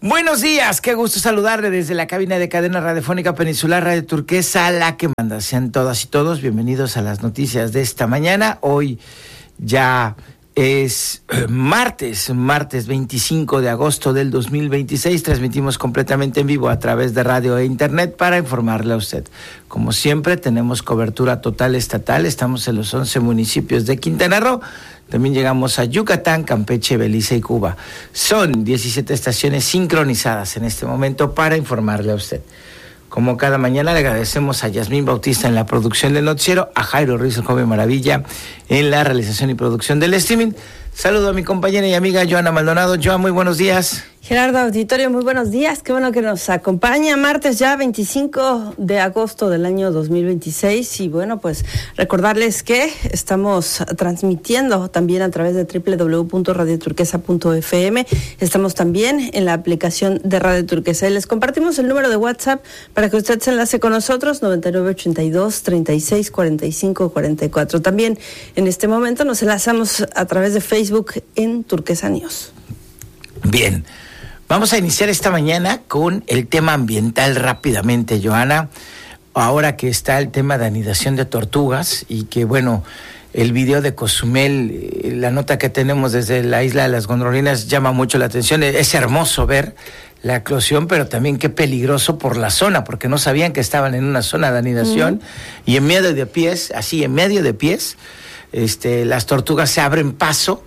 Buenos días, qué gusto saludarle desde la cabina de cadena radiofónica Peninsular Radio Turquesa, la que manda. Sean todas y todos bienvenidos a las noticias de esta mañana. Hoy ya es martes 25 de agosto del 2026. Transmitimos completamente en vivo a través de radio e internet para informarle a usted. Como siempre, tenemos cobertura total estatal. Estamos en los 11 municipios de Quintana Roo. También llegamos a Yucatán, Campeche, Belice y Cuba. Son 17 estaciones sincronizadas en este momento para informarle a usted. Como cada mañana, le agradecemos a Yasmín Bautista en la producción del noticiero, a Jairo Ruiz, el joven maravilla, en la realización y producción del streaming. Saludo a mi compañera y amiga Joana Maldonado. Joan, muy buenos días. Gerardo Auditorio, muy buenos días. Qué bueno que nos acompaña. Martes ya 25 de agosto del año 2026. Y bueno, pues recordarles que estamos transmitiendo también a través de www.radioturquesa.fm. Estamos también en la aplicación de Radio Turquesa. Y les compartimos el número de WhatsApp para que usted se enlace con nosotros, 9982-364544. También en este momento nos enlazamos a través de Facebook en Turquesa News. Bien. Vamos a iniciar esta mañana con el tema ambiental rápidamente, Joana. Ahora que está el tema de anidación de tortugas y que, bueno, el video de Cozumel, la nota que tenemos desde la isla de las Gondolinas llama mucho la atención. Es hermoso ver la eclosión, pero también qué peligroso por la zona, porque no sabían que estaban en una zona de anidación y en medio de pies, las tortugas se abren paso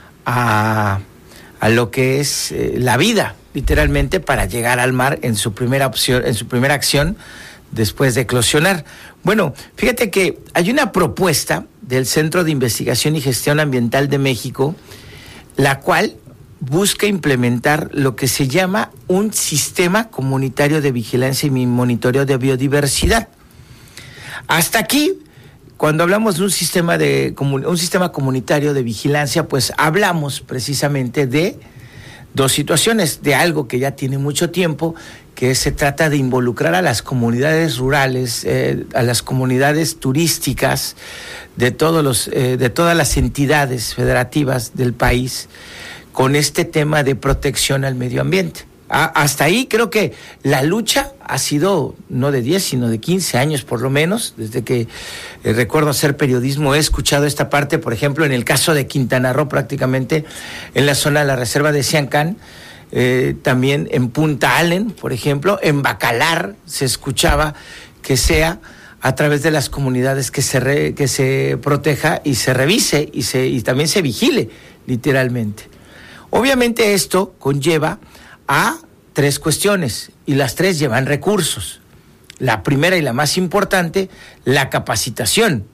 a lo que es la vida, literalmente, para llegar al mar en su primera acción después de eclosionar. Bueno, fíjate que hay una propuesta del Centro de Investigación y Gestión Ambiental de México, la cual busca implementar lo que se llama un sistema comunitario de vigilancia y monitoreo de biodiversidad. Hasta aquí, cuando hablamos de un sistema comunitario de vigilancia, pues hablamos precisamente de dos situaciones, de algo que ya tiene mucho tiempo, que se trata de involucrar a las comunidades rurales, a las comunidades turísticas de todas las entidades federativas del país, con este tema de protección al medio ambiente. Hasta ahí creo que la lucha ha sido no de 10, sino de 15 años por lo menos. Desde que recuerdo hacer periodismo he escuchado esta parte, por ejemplo, en el caso de Quintana Roo, prácticamente en la zona de la reserva de Siancán, también en Punta Allen, por ejemplo, en Bacalar se escuchaba que sea a través de las comunidades que se proteja y se revise y también se vigile, literalmente. Obviamente esto conlleva a tres cuestiones, y las tres llevan recursos. La primera y la más importante, la capacitación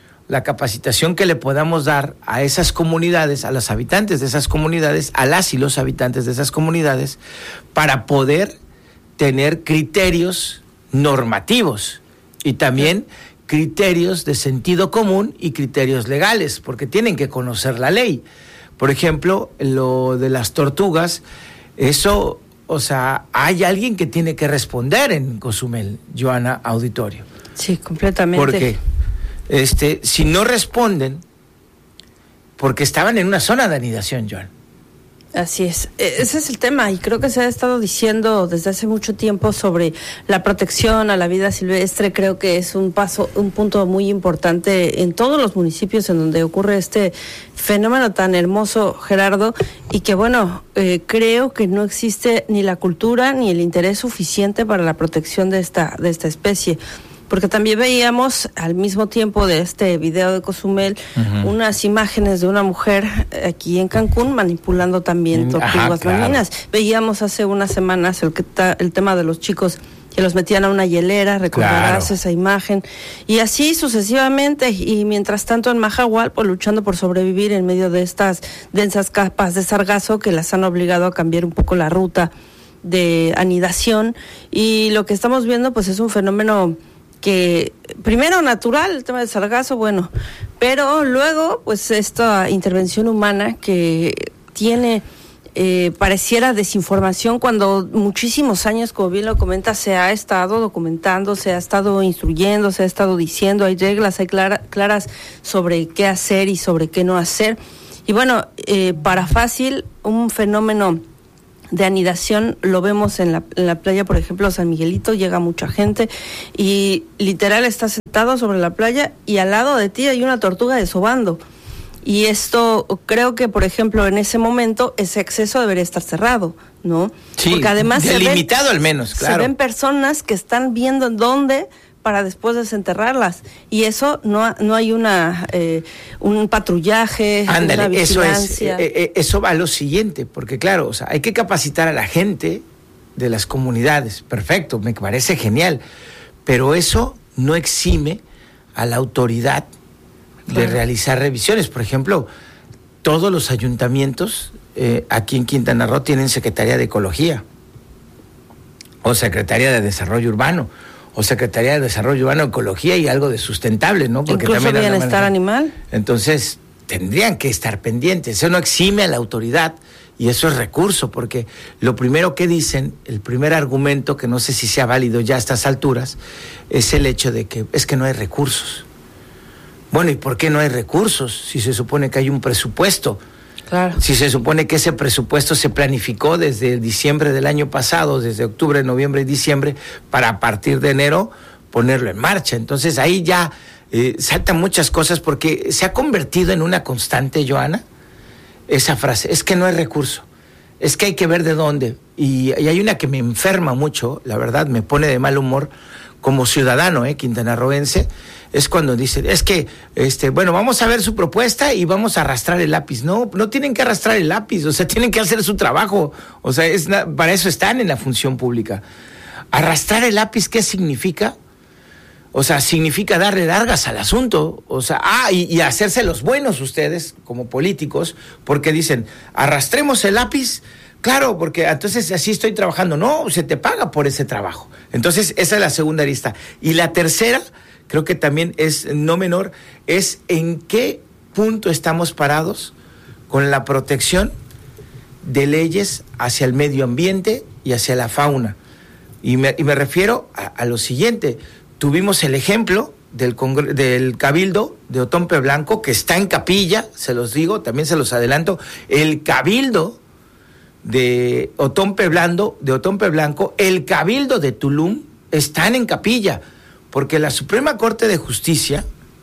que le podamos dar a esas comunidades, a los habitantes de esas comunidades, a las y los habitantes de esas comunidades, para poder tener criterios normativos y también criterios de sentido común y criterios legales, porque tienen que conocer la ley. Por ejemplo, lo de las tortugas, eso, o sea, hay alguien que tiene que responder en Cozumel, Joana Auditorio. Sí, completamente. Porque si no responden, porque estaban en una zona de anidación, Joan. Así es, ese es el tema, y creo que se ha estado diciendo desde hace mucho tiempo sobre la protección a la vida silvestre. Creo que es un punto muy importante en todos los municipios en donde ocurre este fenómeno tan hermoso, Gerardo, y que bueno, creo que no existe ni la cultura ni el interés suficiente para la protección de esta especie. Porque también veíamos al mismo tiempo de este video de Cozumel unas imágenes de una mujer aquí en Cancún manipulando también tortugas marinas. Veíamos hace unas semanas el tema de los chicos que los metían a una hielera, recordarás esa imagen, y así sucesivamente. Y mientras tanto en Mahahual, luchando por sobrevivir en medio de estas densas capas de sargazo que las han obligado a cambiar un poco la ruta de anidación. Y lo que estamos viendo pues es un fenómeno que primero natural, el tema del sargazo, bueno, pero luego pues esta intervención humana que tiene pareciera desinformación cuando muchísimos años, como bien lo comenta, se ha estado documentando, se ha estado instruyendo, se ha estado diciendo, hay reglas, hay claras sobre qué hacer y sobre qué no hacer. Y bueno, para fácil, un fenómeno de anidación lo vemos en la playa, por ejemplo, San Miguelito, llega mucha gente y literal estás sentado sobre la playa y al lado de ti hay una tortuga desobando. Y esto creo que, por ejemplo, en ese momento ese acceso debería estar cerrado, ¿no? Sí, porque además delimitado al menos, claro. Se ven personas que están viendo en dónde para después desenterrarlas, y eso no hay un patrullaje, ándale, una vigilancia. Eso va a lo siguiente, porque claro, o sea, hay que capacitar a la gente de las comunidades, perfecto, me parece genial, pero eso no exime a la autoridad de realizar revisiones. Por ejemplo, todos los ayuntamientos aquí en Quintana Roo tienen Secretaría de Ecología, o Secretaría de Desarrollo Urbano, o Secretaría de Desarrollo Urbano, Ecología y algo de sustentable, ¿no? Porque incluso también bienestar animal. Entonces, tendrían que estar pendientes. Eso no exime a la autoridad y eso es recurso, porque lo primero que dicen, el primer argumento, que no sé si sea válido ya a estas alturas, es el hecho de que es que no hay recursos. Bueno, ¿y por qué no hay recursos? Si se supone que hay un presupuesto. Claro. Si se supone que ese presupuesto se planificó desde diciembre del año pasado, desde octubre, noviembre y diciembre, para a partir de enero ponerlo en marcha. Entonces ahí ya saltan muchas cosas, porque se ha convertido en una constante, Joana, esa frase, es que no hay recurso, es que hay que ver de dónde. Y hay una que me enferma mucho, la verdad, me pone de mal humor como ciudadano quintanarroense, es cuando dicen, es que, bueno, vamos a ver su propuesta y vamos a arrastrar el lápiz. No tienen que arrastrar el lápiz, o sea, tienen que hacer su trabajo, o sea, para eso están en la función pública. Arrastrar el lápiz, ¿qué significa? O sea, significa darle largas al asunto, o sea, y hacerse los buenos ustedes, como políticos, porque dicen, arrastremos el lápiz. Claro, porque entonces así estoy trabajando. No, se te paga por ese trabajo. Entonces, esa es la segunda arista. Y la tercera, creo que también es no menor, es en qué punto estamos parados con la protección de leyes hacia el medio ambiente y hacia la fauna. Y me refiero a lo siguiente. Tuvimos el ejemplo del Cabildo de Otompe Blanco, que está en capilla, se los digo, también se los adelanto. El Cabildo de Otompe Blanco, el Cabildo de Tulum están en capilla, porque la Suprema Corte de Justicia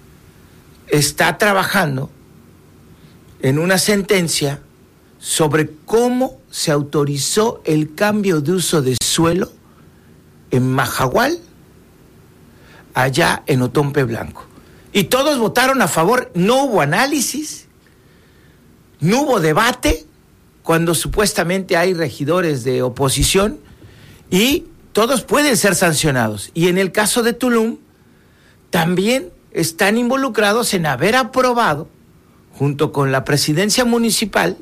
está trabajando en una sentencia sobre cómo se autorizó el cambio de uso de suelo en Mahahual, allá en Otompe Blanco. Y todos votaron a favor, no hubo análisis, no hubo debate, cuando supuestamente hay regidores de oposición, y todos pueden ser sancionados. Y en el caso de Tulum, también están involucrados en haber aprobado, junto con la presidencia municipal,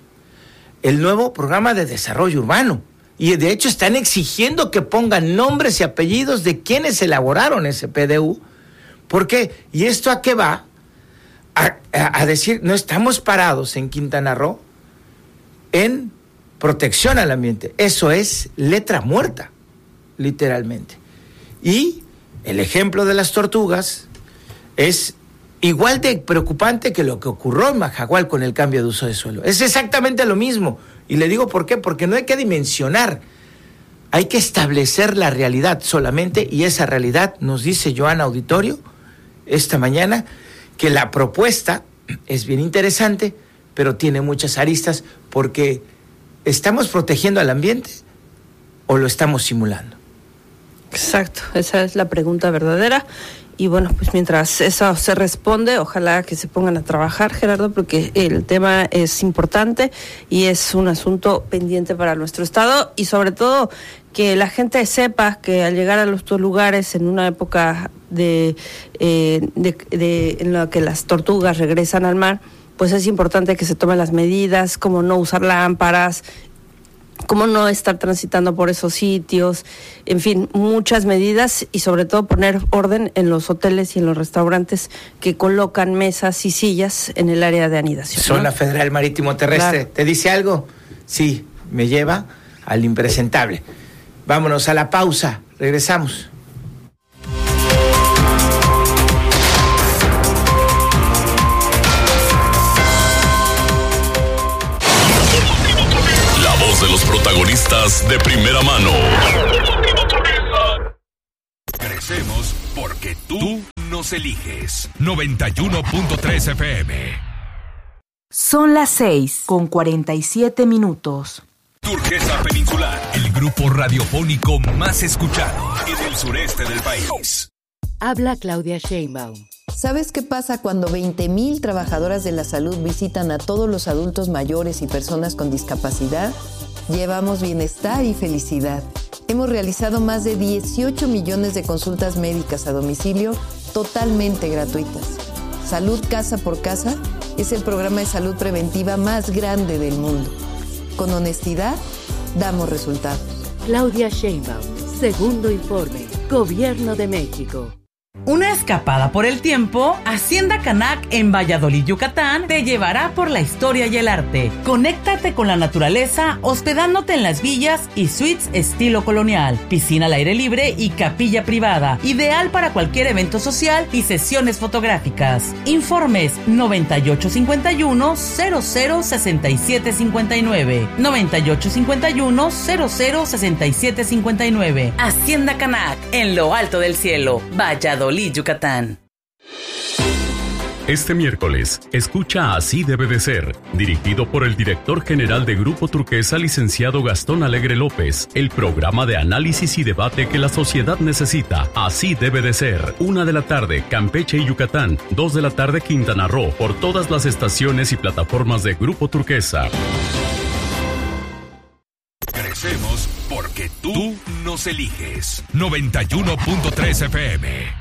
el nuevo programa de desarrollo urbano. Y de hecho están exigiendo que pongan nombres y apellidos de quienes elaboraron ese PDU. ¿Por qué? ¿Y esto a qué va? A decir, no estamos parados en Quintana Roo en protección al ambiente. Eso es letra muerta, literalmente. Y el ejemplo de las tortugas es igual de preocupante que lo que ocurrió en Mahahual con el cambio de uso de suelo. Es exactamente lo mismo. Y le digo por qué, porque no hay que dimensionar, hay que establecer la realidad solamente, y esa realidad nos dice Joana Auditorio esta mañana, que la propuesta es bien interesante, pero tiene muchas aristas, porque ¿estamos protegiendo al ambiente o lo estamos simulando? Exacto, esa es la pregunta verdadera. Y bueno, pues mientras eso se responde, ojalá que se pongan a trabajar, Gerardo, porque el tema es importante y es un asunto pendiente para nuestro estado, y sobre todo que la gente sepa que al llegar a estos lugares en una época en la que las tortugas regresan al mar, pues es importante que se tomen las medidas, como no usar lámparas, cómo no estar transitando por esos sitios, en fin, muchas medidas, y sobre todo poner orden en los hoteles y en los restaurantes que colocan mesas y sillas en el área de anidación. Zona Federal Marítimo Terrestre, claro. ¿Te dice algo? Sí, me lleva al impresentable. Vámonos a la pausa, regresamos. De los Protagonistas de primera mano. Crecemos porque tú nos eliges. 91.3 FM. Son las 6:47. Turquesa Peninsular, el grupo radiofónico más escuchado en el sureste del país. Habla Claudia Sheinbaum. ¿Sabes qué pasa cuando 20,000 trabajadoras de la salud visitan a todos los adultos mayores y personas con discapacidad? Llevamos bienestar y felicidad. Hemos realizado más de 18 millones de consultas médicas a domicilio totalmente gratuitas. Salud Casa por Casa es el programa de salud preventiva más grande del mundo. Con honestidad, damos resultados. Claudia Sheinbaum, segundo informe, Gobierno de México. Una escapada por el tiempo, Hacienda Canac en Valladolid, Yucatán, te llevará por la historia y el arte. Conéctate con la naturaleza hospedándote en las villas y suites estilo colonial, piscina al aire libre y capilla privada, ideal para cualquier evento social y sesiones fotográficas. Informes 9851-006759, 9851-006759. Hacienda Canac, en lo alto del cielo, Valladolid, Yucatán. Este miércoles, escucha Así debe de ser, dirigido por el director general de Grupo Turquesa, licenciado Gastón Alegre López, el programa de análisis y debate que la sociedad necesita. Así debe de ser. 1:00 p.m, Campeche y Yucatán, 2:00 p.m, Quintana Roo, por todas las estaciones y plataformas de Grupo Turquesa. Crecemos porque tú nos eliges. 91.3 FM.